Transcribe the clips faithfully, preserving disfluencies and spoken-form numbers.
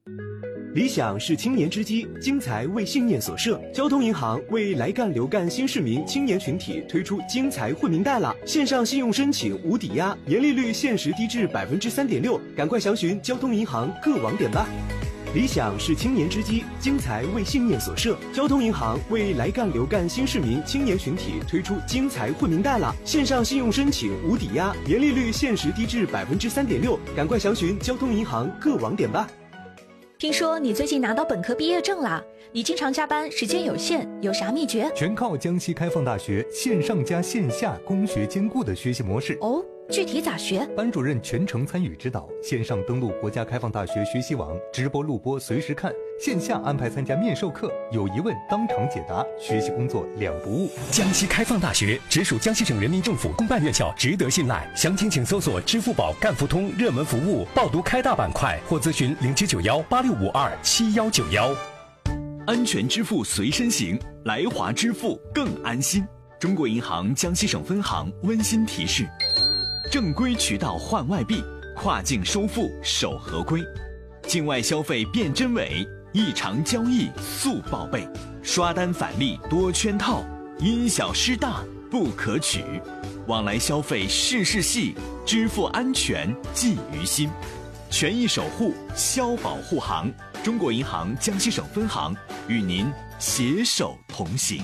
理想是青年之基，精才为信念所设。交通银行为来干留干新市民青年群体推出精才惠民贷了，线上信用申请无抵押，年利率限时低至百分之三点六，赶快详询交通银行各网点吧。理想是青年之基，精才为信念所设。交通银行为来干留干新市民青年群体推出精才惠民贷了，线上信用申请无抵押，年利率限时低至百分之三点六，赶快详询交通银行各网点吧。 听说你最近拿到本科毕业证啦？你经常加班，时间有限，有啥秘诀？ 全靠江西开放大学线上加线下工学兼顾的学习模式。 哦，具体咋学？ 班主任全程参与指导，线上登录国家开放大学学习网，直播录播随时看，线下安排参加面授课，有疑问当场解答，学习工作两不误。 江西开放大学直属江西省人民政府公办院校，值得信赖。详情请搜索支付宝干付通热门服务报读开大板块，或咨询零七九幺八六五二七幺九幺。 安全支付随身行，来华支付更安心。中国银行江西省分行温馨提示：正规渠道换外币，跨境收付守合规，境外消费辨真伪，异常交易速报备，刷单返利多圈套，因小失大不可取。往来消费事事细，支付安全记于心。权益守护，消保护行。中国银行江西省分行与您携手同行。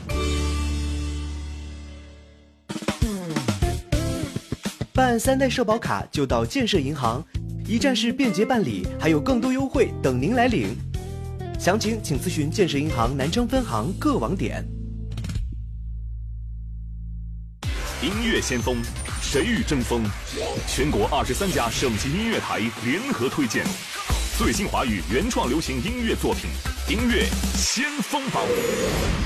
办三代社保卡就到建设银行，一站式便捷办理，还有更多优惠等您来领。详情请咨询建设银行南昌分行各网点。 音乐先锋，谁与争锋？全国二十三家省级音乐台联合推荐最新华语原创流行音乐作品，音乐先锋榜。